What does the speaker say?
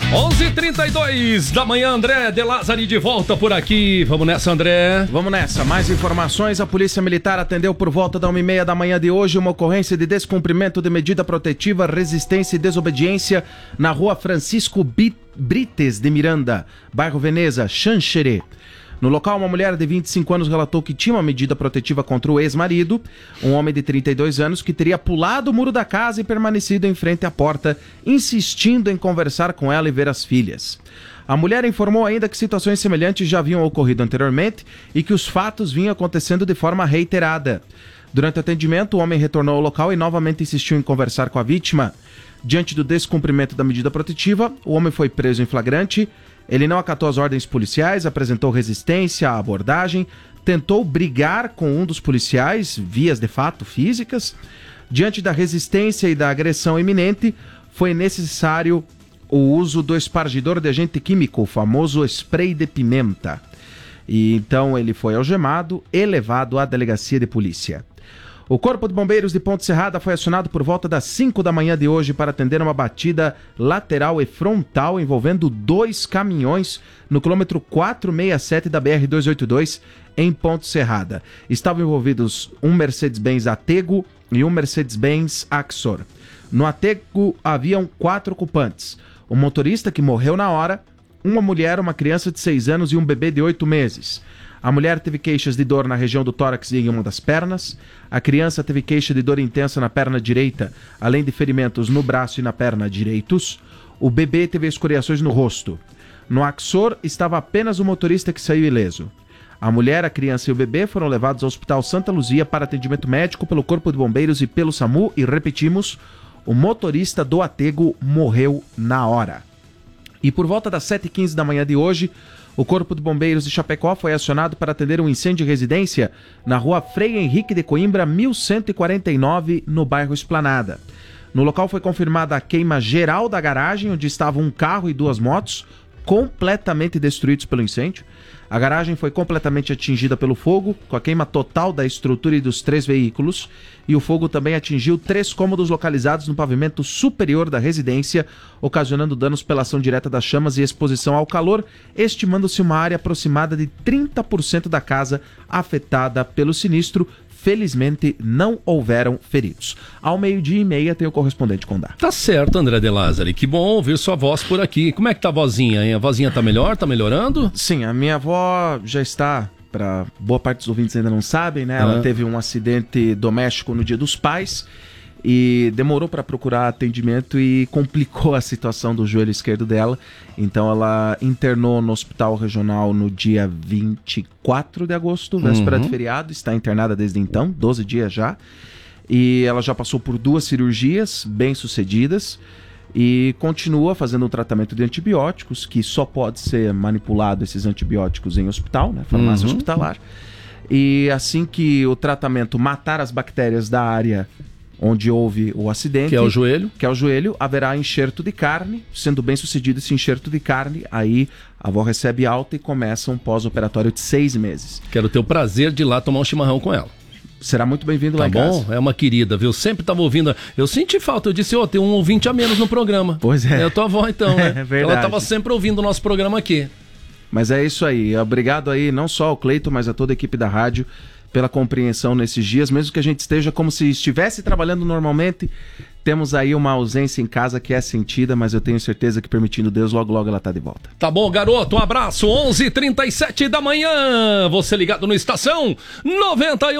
11h32 da manhã, André de Lázari de volta por aqui. Vamos nessa, André. Vamos nessa. Mais informações. A Polícia Militar atendeu por volta da 1h30 da manhã de hoje uma ocorrência de descumprimento de medida protetiva, resistência e desobediência na rua Francisco Brites de Miranda, bairro Veneza, Xanxerê. No local, uma mulher de 25 anos relatou que tinha uma medida protetiva contra o ex-marido, um homem de 32 anos que teria pulado o muro da casa e permanecido em frente à porta, insistindo em conversar com ela e ver as filhas. A mulher informou ainda que situações semelhantes já haviam ocorrido anteriormente e que os fatos vinham acontecendo de forma reiterada. Durante o atendimento, o homem retornou ao local e novamente insistiu em conversar com a vítima. Diante do descumprimento da medida protetiva, o homem foi preso em flagrante. Ele não acatou as ordens policiais, apresentou resistência à abordagem, tentou brigar com um dos policiais, vias de fato físicas. Diante da resistência e da agressão iminente, foi necessário o uso do espargidor de agente químico, o famoso spray de pimenta. E então ele foi algemado e levado à delegacia de polícia. O Corpo de Bombeiros de Ponte Serrada foi acionado por volta das 5 da manhã de hoje para atender uma batida lateral e frontal envolvendo 2 caminhões no quilômetro 467 da BR-282 em Ponte Serrada. Estavam envolvidos um Mercedes-Benz Atego e um Mercedes-Benz Axor. No Atego haviam 4 ocupantes. O motorista, que morreu na hora, uma mulher, uma criança de 6 anos e um bebê de 8 meses. A mulher teve queixas de dor na região do tórax e em uma das pernas. A criança teve queixa de dor intensa na perna direita, além de ferimentos no braço e na perna direitos. O bebê teve escoriações no rosto. No Axor estava apenas o motorista que saiu ileso. A mulher, a criança e o bebê foram levados ao Hospital Santa Luzia para atendimento médico pelo Corpo de Bombeiros e pelo SAMU. E repetimos, o motorista do Atego morreu na hora. E por volta das 7h15 da manhã de hoje, o Corpo de Bombeiros de Chapecó foi acionado para atender um incêndio de residência na rua Frei Henrique de Coimbra, 1149, no bairro Esplanada. No local foi confirmada a queima geral da garagem, onde estavam um carro e 2 motos, completamente destruídos pelo incêndio. A garagem foi completamente atingida pelo fogo, com a queima total da estrutura e dos 3 veículos, e o fogo também atingiu 3 cômodos localizados no pavimento superior da residência, ocasionando danos pela ação direta das chamas e exposição ao calor, estimando-se uma área aproximada de 30% da casa afetada pelo sinistro. Felizmente, não houveram feridos. Ao 12h30 tem o correspondente Condá. Tá certo, André de Lázari. Que bom ouvir sua voz por aqui. Como é que tá a vozinha, hein? A vozinha tá melhor? Tá melhorando? Sim, a minha avó já está, para boa parte dos ouvintes ainda não sabem, né? Ela teve um acidente doméstico no Dia dos Pais e demorou para procurar atendimento e complicou a situação do joelho esquerdo dela. Então ela internou no hospital regional no dia 24 de agosto, véspera de feriado. Está internada desde então, 12 dias já. E ela já passou por 2 cirurgias bem-sucedidas e continua fazendo um tratamento de antibióticos, que só pode ser manipulado esses antibióticos em hospital, né? Farmácia hospitalar. E assim que o tratamento matar as bactérias da área onde houve o acidente, que é o joelho, haverá enxerto de carne. Sendo bem sucedido esse enxerto de carne, aí a avó recebe alta e começa um pós-operatório de 6 meses. Quero ter o prazer de ir lá tomar um chimarrão com ela. Será muito bem-vindo lá em casa. Tá bom? É uma querida, viu? Sempre estava ouvindo. Eu senti falta, eu disse, tem um ouvinte a menos no programa. Pois é. É a tua avó então, né? É verdade. Ela estava sempre ouvindo o nosso programa aqui. Mas é isso aí. Obrigado aí, não só ao Cleiton, mas a toda a equipe da rádio, pela compreensão nesses dias, mesmo que a gente esteja como se estivesse trabalhando normalmente. Temos aí uma ausência em casa que é sentida, mas eu tenho certeza que, permitindo Deus, logo logo ela tá de volta. Tá bom, garoto, um abraço. 11h37 da manhã, você ligado no Estação 98.